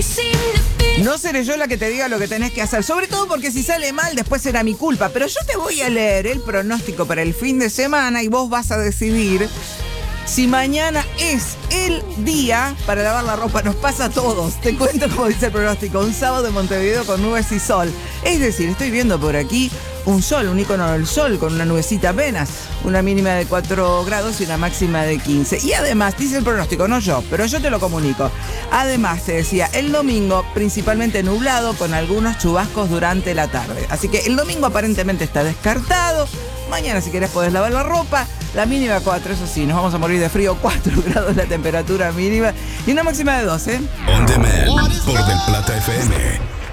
No seré yo la que te diga lo que tenés que hacer, sobre todo porque si sale mal después será mi culpa, pero yo te voy a leer el pronóstico para el fin de semana y vos vas a decidir si mañana es el día para lavar la ropa. Nos pasa a todos. Te cuento cómo dice el pronóstico. Un sábado en Montevideo con nubes y sol. Es decir, estoy viendo por aquí un sol, un icono del sol con una nubecita apenas. Una mínima de 4 grados y una máxima de 15. Y además, dice el pronóstico, no yo, pero yo te lo comunico. Además, te decía, el domingo principalmente nublado con algunos chubascos durante la tarde. Así que el domingo aparentemente está descartado. Mañana, si querés, podés lavar la ropa. La mínima 4, eso sí, nos vamos a morir de frío. 4 grados la temperatura mínima y una máxima de 12. On Demand por Del Plata FM.